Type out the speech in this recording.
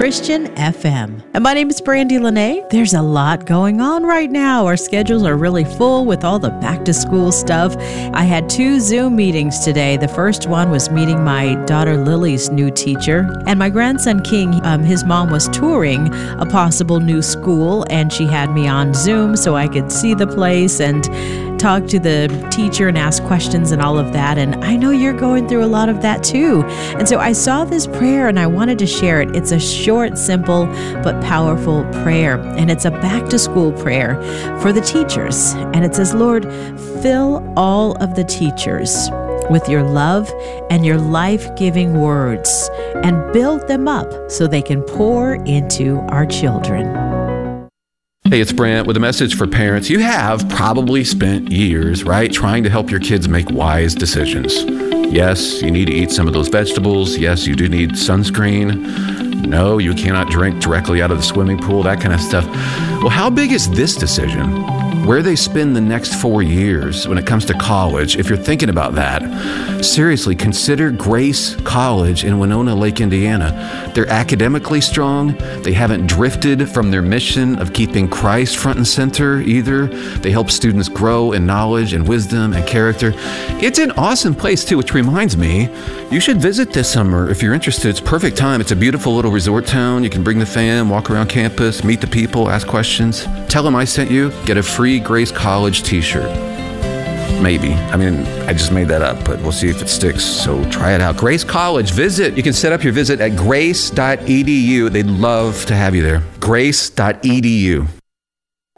Christian FM. And my name is Brandy Lene. There's a lot going on right now. Our schedules are really full with all the back to school stuff. I had 2 Zoom meetings today. The first one was meeting my daughter Lily's new teacher, and my grandson King, his mom was touring a possible new school, and she had me on Zoom so I could see the place and talk to the teacher and ask questions and all of that. And I know you're going through a lot of that too. And so I saw this prayer and I wanted to share it. It's a short, simple, but powerful prayer. And it's a back to school prayer for the teachers. And it says, Lord, fill all of the teachers with your love and your life-giving words and build them up so they can pour into our children. Hey, it's Brant with a message for parents. You have probably spent years, right, trying to help your kids make wise decisions. Yes, you need to eat some of those vegetables. Yes, you do need sunscreen. No, you cannot drink directly out of the swimming pool, that kind of stuff. Well, how big is this decision? Where they spend the next 4 years when it comes to college, if you're thinking about that, seriously, consider Grace College in Winona Lake, Indiana. They're academically strong. They haven't drifted from their mission of keeping Christ front and center either. They help students grow in knowledge and wisdom and character. It's an awesome place too, which reminds me, you should visit this summer if you're interested. It's perfect time. It's a beautiful little resort town. You can bring the fam, walk around campus, meet the people, ask questions. Tell them I sent you. Get a free Grace College t-shirt. Maybe. I mean, I just made that up, but we'll see if it sticks. So try it out. Grace College, visit. You can set up your visit at grace.edu. They'd love to have you there. Grace.edu.